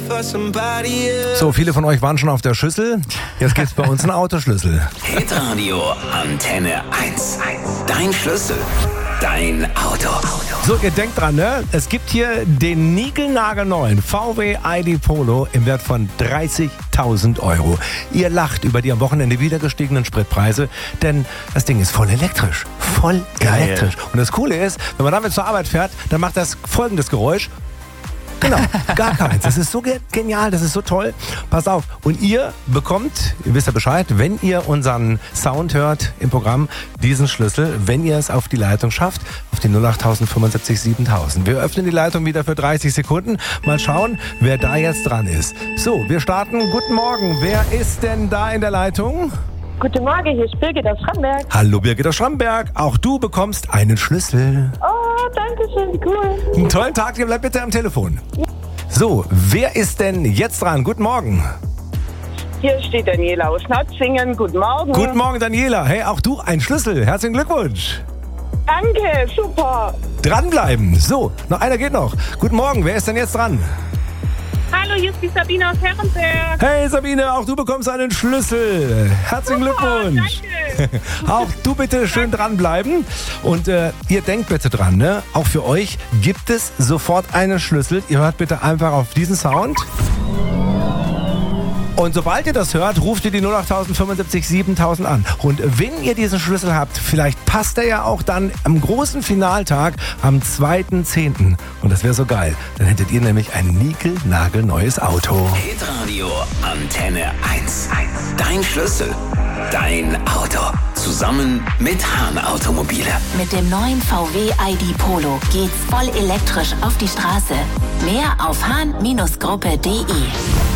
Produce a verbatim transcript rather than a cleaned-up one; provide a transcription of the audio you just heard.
So, viele von euch waren schon auf der Schüssel. Jetzt gibt's bei uns einen Autoschlüssel. Hitradio Antenne eins. Dein Schlüssel. Dein Auto. So, ihr denkt dran, ne? Es gibt hier den niegelnagelneuen V W I D Polo im Wert von dreißigtausend Euro. Ihr lacht über die am Wochenende wieder gestiegenen Spritpreise, denn das Ding ist voll elektrisch. Voll Geil. elektrisch. Und das Coole ist, wenn man damit zur Arbeit fährt, dann macht das folgendes Geräusch. Genau, gar keins. Das ist so ge- genial, das ist so toll. Pass auf. Und ihr bekommt, ihr wisst ja Bescheid, wenn ihr unseren Sound hört im Programm, diesen Schlüssel, wenn ihr es auf die Leitung schafft, auf die null acht fünfundsiebzig siebentausend. Wir öffnen die Leitung wieder für dreißig Sekunden. Mal schauen, wer da jetzt dran ist. So, wir starten. Guten Morgen. Wer ist denn da in der Leitung? Guten Morgen, hier ist Birgit aus Schramberg. Hallo Birgit aus Schramberg. Auch du bekommst einen Schlüssel. Oh, danke schön, wie cool. Einen tollen Tag, ihr bleibt bitte am Telefon. So, wer ist denn jetzt dran? Guten Morgen. Hier steht Daniela aus Schnatzingen. Guten Morgen. Guten Morgen, Daniela. Hey, auch du ein Schlüssel. Herzlichen Glückwunsch. Danke, super. Dranbleiben. So, noch einer geht noch. Guten Morgen, wer ist denn jetzt dran? Hallo, hier ist die Sabine aus Herrenberg. Hey Sabine, auch du bekommst einen Schlüssel. Herzlichen Glückwunsch. Oh, danke. Auch du bitte schön dranbleiben. Und äh, ihr denkt bitte dran, ne? Auch für euch gibt es sofort einen Schlüssel. Ihr hört bitte einfach auf diesen Sound. Und sobald ihr das hört, ruft ihr die null acht fünfundsiebzig siebentausend an. Und wenn ihr diesen Schlüssel habt, vielleicht passt er ja auch dann am großen Finaltag am zweiten zehnten Und das wäre so geil. Dann hättet ihr nämlich ein niegelnagelneues Auto. Hitradio Antenne eins. Dein Schlüssel. Dein Auto. Zusammen mit Hahn Automobile. Mit dem neuen V W I D Polo geht's voll elektrisch auf die Straße. Mehr auf hahn Gruppe punkt de.